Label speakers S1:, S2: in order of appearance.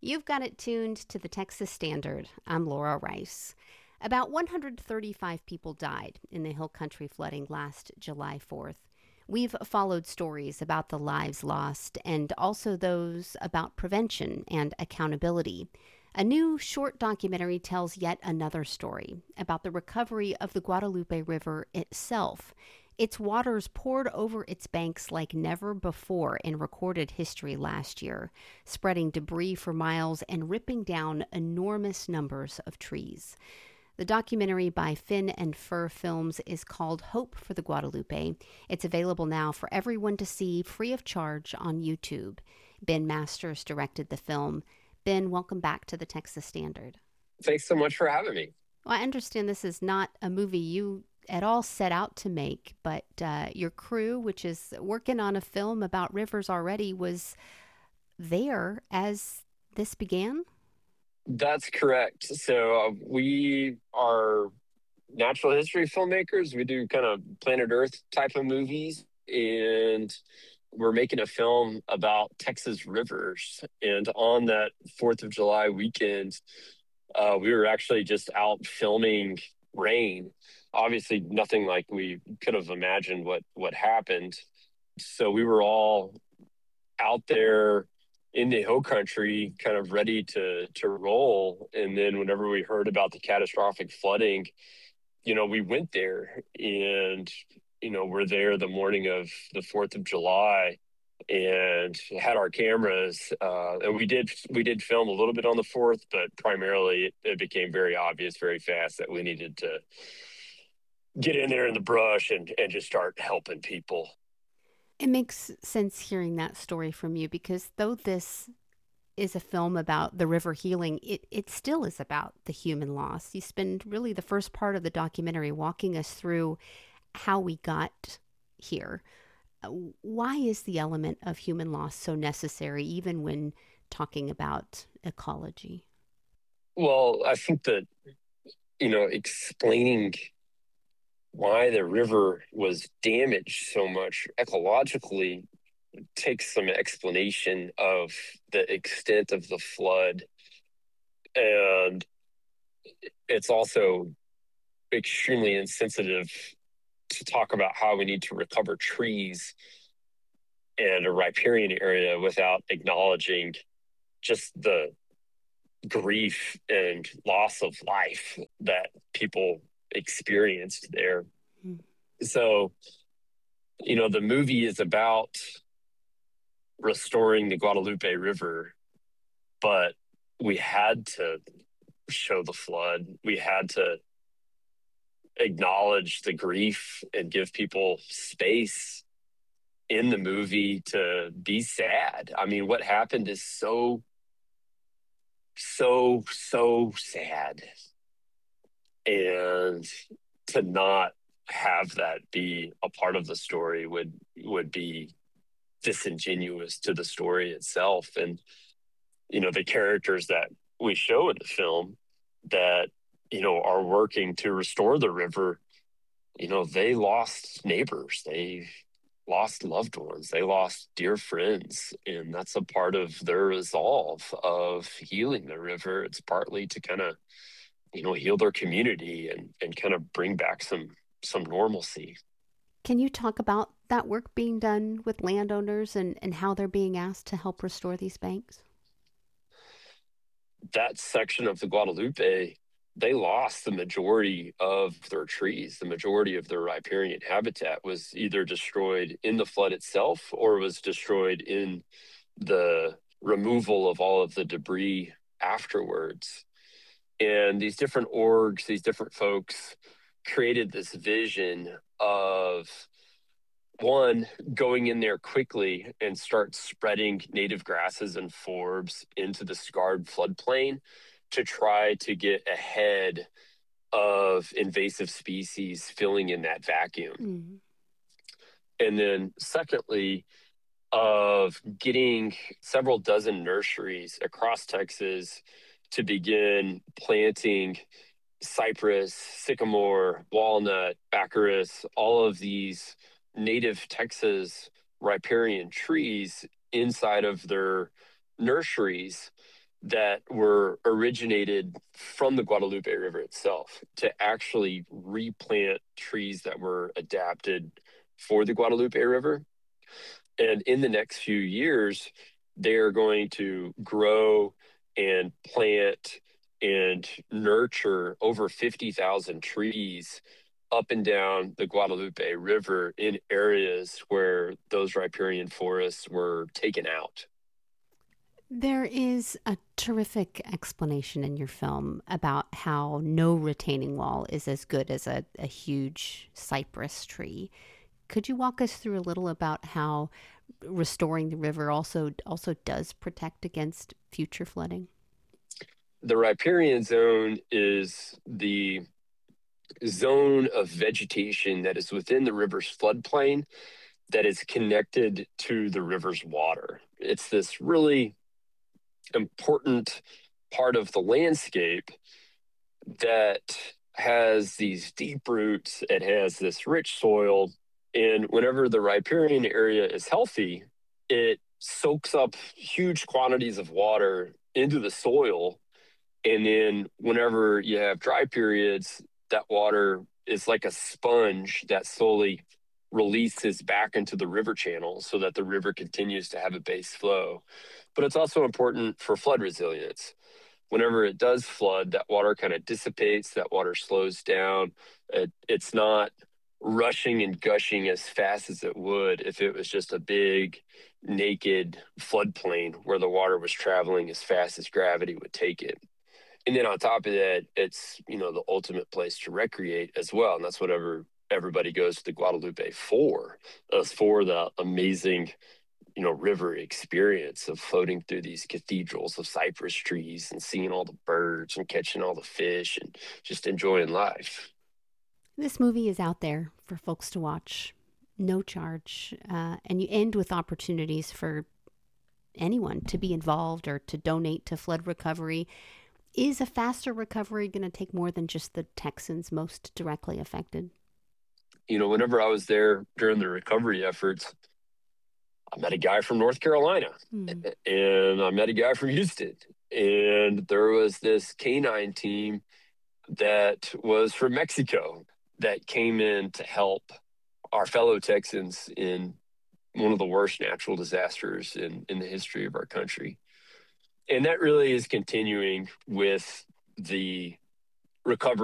S1: You've got it tuned to the Texas Standard. I'm Laura Rice. About 135 people died in the Hill Country flooding last July 4th. We've followed stories about the lives lost and also those about prevention and accountability. A new short documentary tells yet another story about the recovery of the Guadalupe River itself. Its waters poured over its banks like never before in recorded history last year, spreading debris for miles and ripping down enormous numbers of trees. The documentary by Fin and Fur Films is called Hope for the Guadalupe. It's available now for everyone to see free of charge on YouTube. Ben Masters directed the film. Ben, welcome back to the Texas Standard.
S2: Thanks so much for having me.
S1: Well, I understand this is not a movie you at all set out to make, but your crew, which is working on a film about rivers already, was there as this began?
S2: That's correct. So we are natural history filmmakers. We do kind of planet Earth type of movies, and we're making a film about Texas rivers. And on that 4th of July weekend, we were actually just out filming rain. Obviously, nothing like we could have imagined what happened. So we were all out there in the hill country, kind of ready to roll. And then whenever we heard about the catastrophic flooding, we went there and we're there the morning of the 4th of July and had our cameras, and we did film a little bit on the 4th, but primarily it became very obvious very fast that we needed to get in there in the brush and just start helping people.
S1: It makes sense hearing that story from you because though this is a film about the river healing, it still is about the human loss. You spend really the first part of the documentary walking us through how we got here. Why is the element of human loss so necessary, even when talking about ecology?
S2: Well, I think that explaining why the river was damaged so much ecologically takes some explanation of the extent of the flood. And it's also extremely insensitive to talk about how we need to recover trees and a riparian area without acknowledging just the grief and loss of life that people experienced there.
S1: Hmm.
S2: So, the movie is about restoring the Guadalupe River, but we had to show the flood. We had to acknowledge the grief and give people space in the movie to be sad. I mean, what happened is so sad. And to not have that be a part of the story would be disingenuous to the story itself. And the characters that we show in the film that are working to restore the river, they lost neighbors, they lost loved ones, they lost dear friends, and that's a part of their resolve of healing the river. It's partly to kind of heal their community and kind of bring back some normalcy.
S1: Can you talk about that work being done with landowners and how they're being asked to help restore these banks?
S2: That section of the Guadalupe, they lost the majority of their trees. The majority of their riparian habitat was either destroyed in the flood itself or was destroyed in the removal of all of the debris afterwards. And these different orgs, these different folks created this vision of one, going in there quickly and start spreading native grasses and forbs into the scarred floodplain to try to get ahead of invasive species filling in that vacuum.
S1: Mm.
S2: And then secondly, of getting several dozen nurseries across Texas to begin planting cypress, sycamore, walnut, baccharis, all of these native Texas riparian trees inside of their nurseries that were originated from the Guadalupe River itself to actually replant trees that were adapted for the Guadalupe River. And in the next few years, they're going to grow and plant and nurture over 50,000 trees up and down the Guadalupe River in areas where those riparian forests were taken out.
S1: There is a terrific explanation in your film about how no retaining wall is as good as a huge cypress tree. Could you walk us through a little about how restoring the river also does protect against future flooding?
S2: The riparian zone is the zone of vegetation that is within the river's floodplain that is connected to the river's water. It's this really important part of the landscape that has these deep roots. It has this rich soil. And whenever the riparian area is healthy, it soaks up huge quantities of water into the soil. And then whenever you have dry periods, that water is like a sponge that slowly releases back into the river channel so that the river continues to have a base flow. But it's also important for flood resilience. Whenever it does flood, that water kind of dissipates, that water slows down. It's not rushing and gushing as fast as it would if it was just a big, naked floodplain where the water was traveling as fast as gravity would take it. And then on top of that, it's, the ultimate place to recreate as well. And that's whatever everybody goes to the Guadalupe for. It's for the amazing, river experience of floating through these cathedrals of cypress trees and seeing all the birds and catching all the fish and just enjoying life.
S1: This movie is out there for folks to watch, no charge, and you end with opportunities for anyone to be involved or to donate to flood recovery. Is a faster recovery going to take more than just the Texans most directly affected?
S2: Whenever I was there during the recovery efforts, I met a guy from North Carolina and I met a guy from Houston. And there was this canine team that was from Mexico that came in to help our fellow Texans in one of the worst natural disasters in the history of our country. And that really is continuing with the recovery